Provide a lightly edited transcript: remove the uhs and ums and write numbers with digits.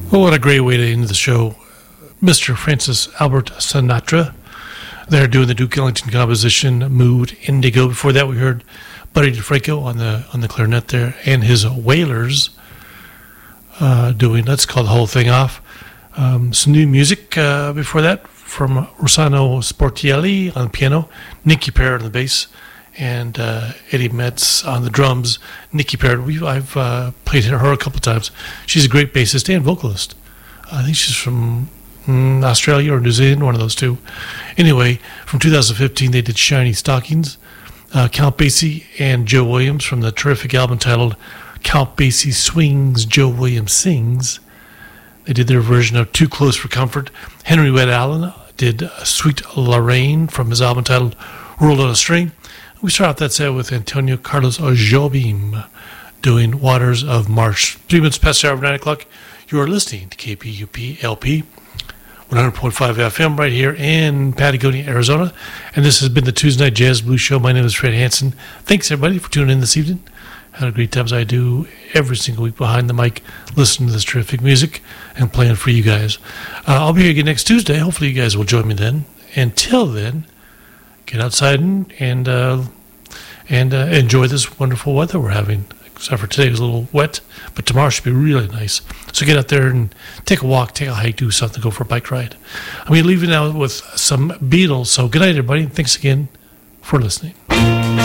Well, what a great way to end the show. Mr. Francis Albert Sinatra. They're doing the Duke Ellington composition, Mood Indigo. Before that, we heard Buddy DeFranco on the clarinet there, and his Wailers doing, let's call the whole thing off. Some new music before that from Rossano Sportielli on the piano, Nicky Parrott on the bass, and Eddie Metz on the drums. Nicky Parrott, I've played her a couple of times. She's a great bassist and vocalist. I think she's from Australia or New Zealand, one of those two. Anyway, from 2015, they did Shiny Stockings. Count Basie and Joe Williams from the terrific album titled Count Basie Swings, Joe Williams Sings. They did their version of Too Close for Comfort. Henry Wett Allen did Sweet Lorraine from his album titled Rolled on a String. We start off that set with Antonio Carlos Jobim doing Waters of March. 3 minutes past the hour of 9 o'clock. You are listening to KPUP LP 100.5 FM right here in Patagonia, Arizona. And this has been the Tuesday Night Jazz Blues Show. My name is Fred Hansen. Thanks, everybody, for tuning in this evening. Had a great time as I do every single week behind the mic, listening to this terrific music and playing for you guys. I'll be here again next Tuesday. Hopefully you guys will join me then. Until then, get outside and enjoy this wonderful weather we're having. Except for today, it was a little wet, but tomorrow should be really nice. So get out there and take a walk, take a hike, do something, go for a bike ride. I'm going to leave you now with some Beatles. So good night, everybody. Thanks again for listening.